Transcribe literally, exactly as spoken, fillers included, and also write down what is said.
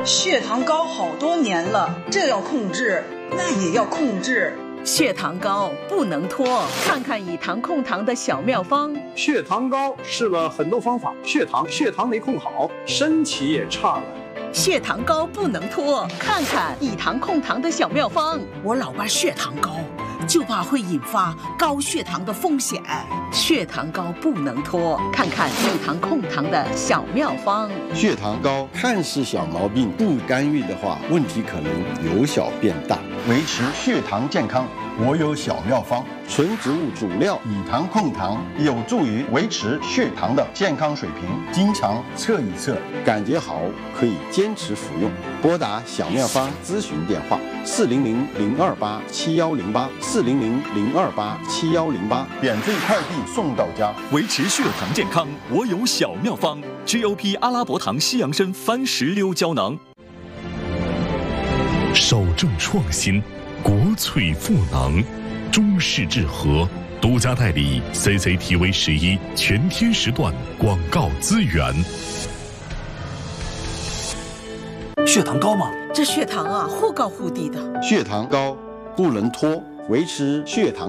血糖高好多年了，这要控制，那也要控制。 血糖高不能拖，看看以糖控糖的小妙方。 血糖高试了很多方法，血糖血糖没控好，身体也差了。 血糖高不能拖，看看以糖控糖的小妙方。 我老爸血糖高，就怕会引发高血糖的风险。 血糖高不能拖，看看以糖控糖的小妙方。 血糖高看似小毛病，不干预的话，问题可能由小变大。 维持血糖健康，我有小妙方。 纯植物主料以糖控糖，有助于维持血糖的健康水平。经常测一测， 感觉好可以坚持服用。拨打小妙方咨询电话：四零零零二八七幺零八，四零零零二八七幺零八， 免费快递送到家。 维持血糖健康，我有小妙方。G O P 阿拉伯糖西洋参番石榴胶囊。 守正创新，国粹赋能，中式治和独家代理 C C T V 十一全天时段广告资源。 血糖高吗？ 这血糖啊，忽高忽低的。 血糖高不能拖，维持血糖